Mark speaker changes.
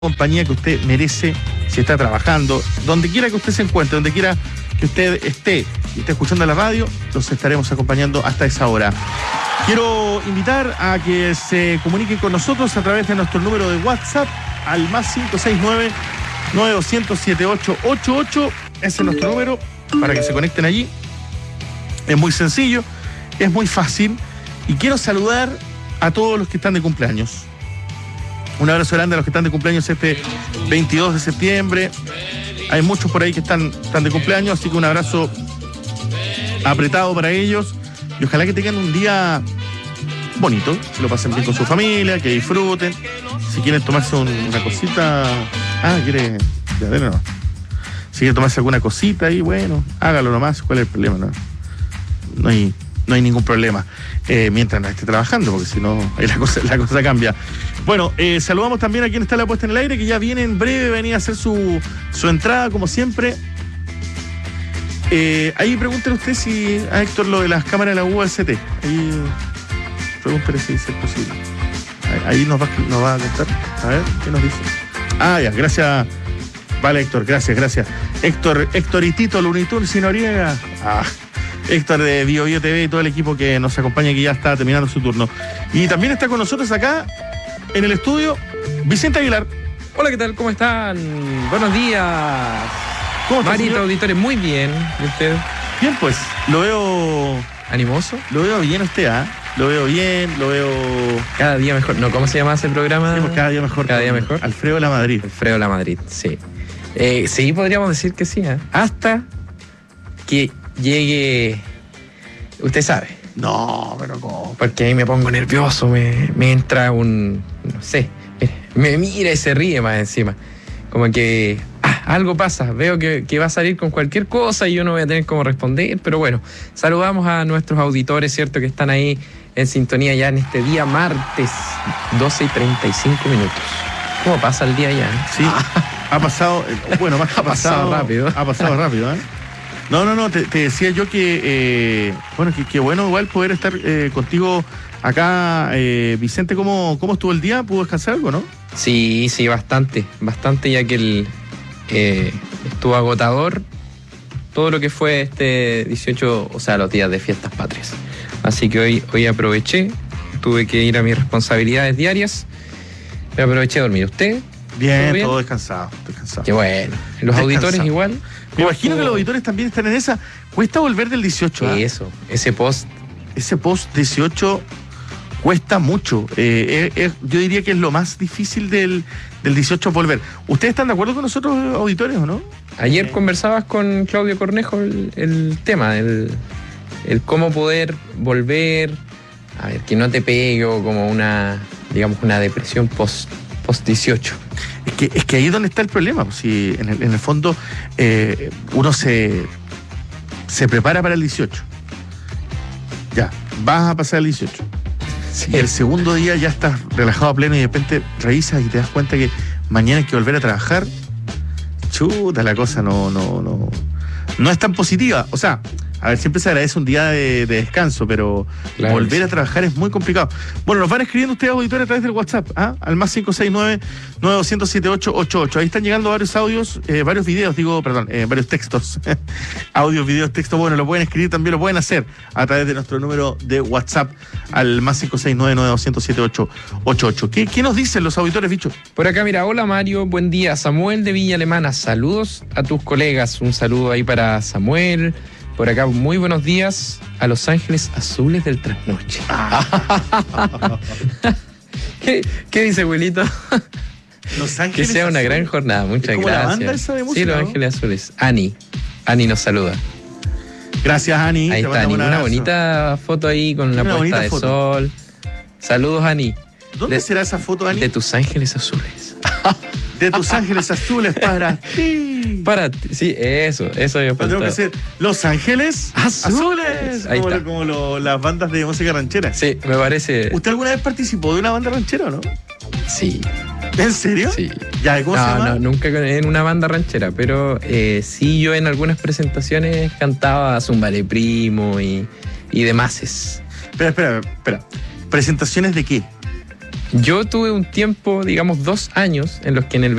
Speaker 1: compañía que usted merece si está trabajando, donde quiera que usted se encuentre, donde quiera que usted esté y esté escuchando la radio, los estaremos acompañando hasta esa hora. Quiero invitar a que se comuniquen con nosotros a través de nuestro número de WhatsApp al más 569-9200-7888. Ese es nuestro número para que se conecten allí. Es muy sencillo, es muy fácil y quiero saludar a todos los que están de cumpleaños. Un abrazo grande a los que están de cumpleaños este 22 de septiembre. Hay muchos por ahí que están de cumpleaños, así que un abrazo apretado para ellos. Y ojalá que tengan un día bonito, que lo pasen bien con su familia, que disfruten. Si quieren tomarse una cosita... ¿quiere? Ya, no. Si quieren tomarse alguna cosita ahí, bueno, hágalo nomás. ¿Cuál es el problema? No hay ningún problema. Mientras no esté trabajando, porque si no, la cosa cambia. Bueno, saludamos también a quien está la puesta en el aire, que ya viene en breve, venía a hacer su entrada, como siempre. Ahí pregúntele usted si a Héctor lo de las cámaras de la UACT. Ahí pregúntele si es posible. Ahí nos va a contar. A ver, ¿qué nos dice? Ya, gracias. Vale, Héctor, gracias. Héctor y Tito, Looney Tunes sin Noriega. Héctor de BioBio TV y todo el equipo que nos acompaña, que ya está terminando su turno. Y también está con nosotros acá en el estudio Vicente Aguilar.
Speaker 2: Hola, ¿qué tal? ¿Cómo están? Buenos días.
Speaker 1: ¿Cómo está,
Speaker 2: Marito, auditores, muy bien. ¿Y usted?
Speaker 1: Bien, pues, lo veo...
Speaker 2: ¿Animoso?
Speaker 1: Lo veo bien usted, Lo veo bien, lo veo...
Speaker 2: Cada día mejor. No, ¿cómo se llama ese programa?
Speaker 1: Sí, pues, cada día mejor.
Speaker 2: Cada día mejor.
Speaker 1: Alfredo Lamadrid.
Speaker 2: Alfredo Lamadrid, sí. Sí, podríamos decir que sí, Hasta que llegue... Usted sabe.
Speaker 1: No, pero ¿cómo?
Speaker 2: Porque ahí me pongo nervioso, me entra un... No sé. Me mira y se ríe más encima. Como que... algo pasa. Veo que va a salir con cualquier cosa y yo no voy a tener cómo responder. Pero bueno, saludamos a nuestros auditores, ¿cierto? Que están ahí en sintonía ya en este día martes, 12:35 minutos. ¿Cómo pasa el día ya?
Speaker 1: Sí, ha pasado... Bueno, más
Speaker 2: ha pasado rápido.
Speaker 1: Ha pasado rápido, No, te decía yo que, que bueno igual poder estar contigo acá. Vicente, ¿cómo estuvo el día? ¿Pudo descansar algo, no?
Speaker 2: Sí, bastante, ya que estuvo agotador todo lo que fue este 18, o sea, los días de fiestas patrias. Así que hoy aproveché, tuve que ir a mis responsabilidades diarias, pero aproveché a dormir. ¿Usted?
Speaker 1: Bien, todo descansado.
Speaker 2: Qué bueno. ¿Los auditores igual?
Speaker 1: Me imagino que los auditores también están en esa. Cuesta volver del 18.
Speaker 2: Eso, ese post 18
Speaker 1: cuesta mucho. Yo diría que es lo más difícil del 18 volver. ¿Ustedes están de acuerdo con nosotros, auditores, o no?
Speaker 2: Ayer conversabas con Claudio Cornejo el tema, el cómo poder volver, a ver, que no te pegue o como una depresión post 18.
Speaker 1: Es que ahí es donde está el problema. Pues, si en el fondo uno se prepara para el 18. Ya, vas a pasar el 18. Sí. Y el segundo día ya estás relajado a pleno y de repente revisas y te das cuenta que mañana hay que volver a trabajar. Chuta, la cosa no es tan positiva. O sea, a ver, siempre se agradece un día de descanso, pero claro, volver a trabajar es muy complicado. Bueno, nos van escribiendo ustedes, auditores, a través del WhatsApp, al más 569-9200-7888. Ahí están llegando varios audios, varios videos, varios textos. Audios, videos, textos. Bueno, lo pueden escribir también, lo pueden hacer a través de nuestro número de WhatsApp al más 569-9200-7888. ¿Qué nos dicen los auditores, bicho?
Speaker 2: Por acá, mira, hola Mario, buen día. Samuel de Villa Alemana, saludos a tus colegas. Un saludo ahí para Samuel. Por acá, muy buenos días a Los Ángeles Azules del Trasnoche. ¿Qué dice, abuelito?
Speaker 1: Los Ángeles
Speaker 2: Que sea una gran jornada, muchas gracias.
Speaker 1: La banda esa de música,
Speaker 2: sí, Los Ángeles Azules. Ani nos saluda.
Speaker 1: Gracias, Ani.
Speaker 2: Ahí está, Ani. Una bonita foto ahí con una puesta de sol. Saludos, Ani.
Speaker 1: ¿Dónde será esa foto, Ani?
Speaker 2: De Tus Ángeles Azules.
Speaker 1: De Tus Ángeles Azules para ti.
Speaker 2: Para ti, sí, eso yo
Speaker 1: tengo que hacer Los Ángeles Azules.
Speaker 2: Ahí está.
Speaker 1: Como las bandas de música ranchera.
Speaker 2: Sí, me parece.
Speaker 1: ¿Usted alguna vez participó de una banda ranchera o no?
Speaker 2: Sí.
Speaker 1: ¿En serio?
Speaker 2: Sí.
Speaker 1: ¿Ya? ¿Cómo se llama?
Speaker 2: No, nunca en una banda ranchera, pero sí yo en algunas presentaciones cantaba Zumbale Primo y demás.
Speaker 1: Espera. ¿Presentaciones de qué?
Speaker 2: Yo tuve un tiempo, digamos 2 años, en los que en el